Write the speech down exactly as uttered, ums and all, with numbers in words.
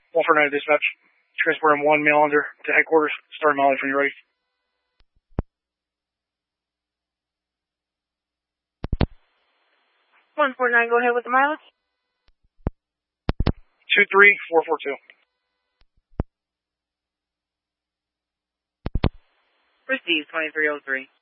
one four nine dispatch. Transporting one male under to headquarters. Start Molly when you're ready. one four nine, go ahead with the mileage. two three four four two. Received twenty-three oh three.